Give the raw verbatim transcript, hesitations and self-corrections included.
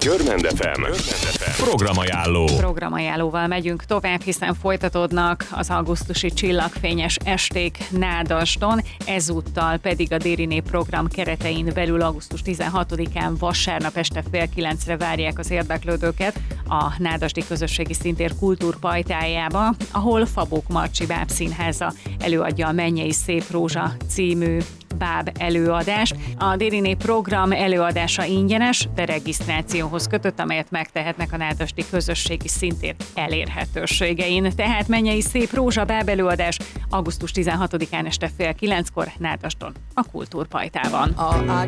Görmend ef em programajánló. Programajánlóval megyünk tovább, hiszen folytatódnak az augusztusi csillagfényes esték Nádasdon, ezúttal pedig a Déri Nép program keretein belül augusztus tizenhatodikán vasárnap este fél kilencre várják az érdeklődőket a Nádasdi Közösségi Színtér kultúrpajtájába, ahol Fabók Marcsi bábszínháza előadja a Mennyei Szép Rózsa című báb előadást. A Déri Nép program előadása ingyenes, de regisztrációhoz kötött, amelyet megtehetnek a Nádasdi Közösségi Színtér elérhetőségein. Tehát Mennyei Szép Rózsa báb előadás augusztus tizenhatodikán este fél kilenckor Nádasdon, a kultúrpajtában. A